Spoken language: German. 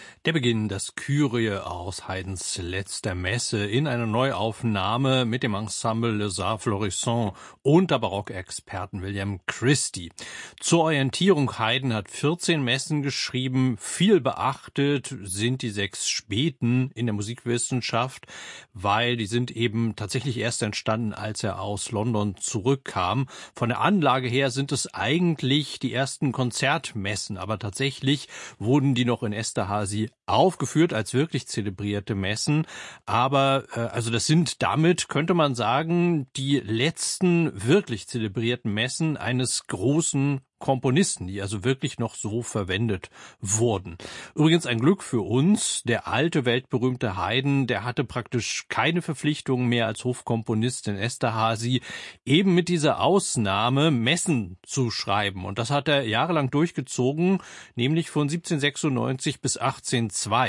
Der Beginn, das Kyrie aus Haydns letzter Messe in einer Neuaufnahme mit dem Ensemble Les Arts Florissants und der Barockexperten William Christie. Zur Orientierung, Haydn hat 14 Messen geschrieben. Viel beachtet sind die 6 späten in der Musikwissenschaft, weil die sind eben tatsächlich erst entstanden, als er aus London zurückkam. Von der Anlage her sind es eigentlich die ersten Konzertmessen, aber tatsächlich wurden die noch in Esterházy aufgeführt als wirklich zelebrierte Messen. Aber also das sind damit, könnte man sagen, die letzten wirklich zelebrierten Messen eines großen Komponisten, die also wirklich noch so verwendet wurden. Übrigens ein Glück für uns, der alte, weltberühmte Haydn, der hatte praktisch keine Verpflichtungen mehr als Hofkomponist in Esterházy, eben mit dieser Ausnahme Messen zu schreiben. Und das hat er jahrelang durchgezogen, nämlich von 1796 bis 1802.